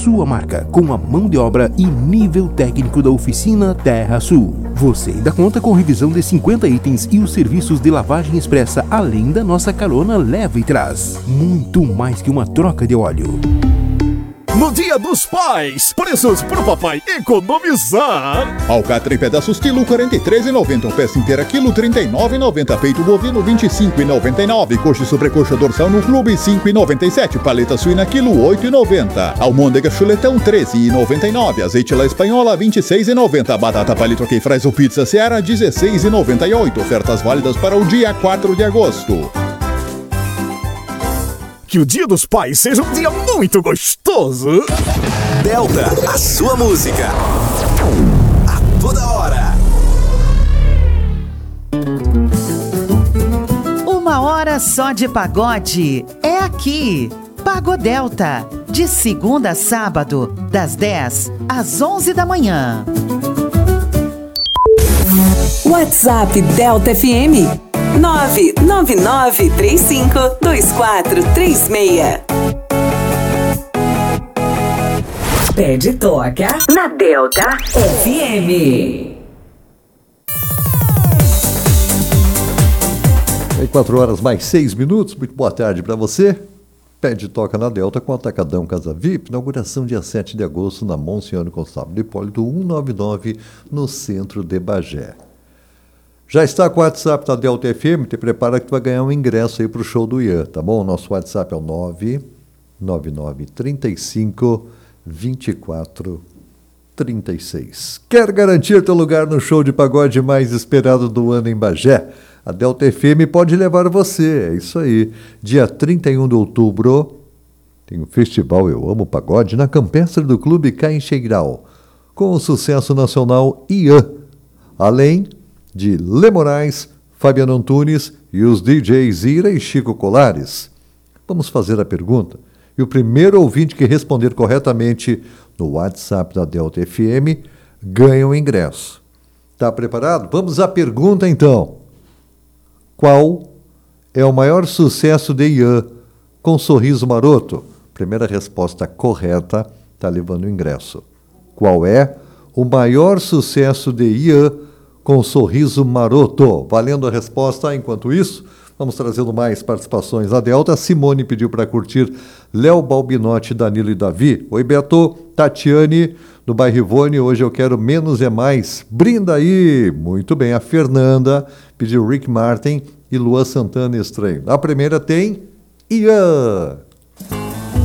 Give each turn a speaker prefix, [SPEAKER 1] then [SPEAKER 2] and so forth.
[SPEAKER 1] sua marca, com a mão de obra e nível técnico da oficina Terra Sul. Você ainda conta com revisão de 50 itens e os serviços de lavagem expressa, além da nossa carona leva e traz. Muito mais que uma troca de óleo.
[SPEAKER 2] No Dia dos Pais, preços pro papai economizar.
[SPEAKER 3] Alcatra em pedaços quilo 43,90, peça inteira quilo 39,90, peito bovino 25,99, coxa e sobrecoxa dorsal no clube 5,97, paleta suína quilo 8,90, almôndega chuletão 13,99, azeite la espanhola 26,90, batata palito que faz o pizza Seara 16,98, ofertas válidas para o dia 4 de agosto.
[SPEAKER 2] Que o Dia dos Pais seja um dia muito gostoso.
[SPEAKER 4] Delta, a sua música. A toda hora.
[SPEAKER 5] 1 hora só de pagode. É aqui. Pagodelta. De segunda a sábado, das 10 às 11 da manhã.
[SPEAKER 6] WhatsApp Delta FM 999352436. Pede toca na Delta FM.
[SPEAKER 7] 4 horas mais 6 minutos. Muito boa tarde para você. Pede toca na Delta com Atacadão Casa VIP. Inauguração dia 7 de agosto na Monsenhor Constable Hipólito 199 no centro de Bagé. Já está com o WhatsApp da Delta FM, te prepara que tu vai ganhar um ingresso aí para o show do Ian, tá bom? Nosso WhatsApp é o 999352436. Quer garantir teu lugar no show de pagode mais esperado do ano em Bagé? A Delta FM pode levar você, é isso aí. Dia 31 de outubro, tem o Festival Eu Amo Pagode na Campestre do Clube Caixeiral, com o sucesso nacional Ian, além de Lê Moraes, Fabiano Antunes e os DJs Ira e Chico Colares. Vamos fazer a pergunta. E o primeiro ouvinte que responder corretamente no WhatsApp da Delta FM ganha um ingresso. Tá preparado? Vamos à pergunta então. Qual é o maior sucesso de Ian com Sorriso Maroto? Primeira resposta correta está levando o ingresso. Qual é o maior sucesso de Ian com Sorriso Maroto? Valendo a resposta. Enquanto isso, vamos trazendo mais participações. A Delta, Simone pediu para curtir Léo Balbinotti, Danilo e Davi. Oi, Beto. Tatiane, do bairro Ivone, hoje eu quero Menos é Mais. Brinda aí. Muito bem. A Fernanda pediu Rick Martin e Luan Santana Estranho. A primeira tem Ian.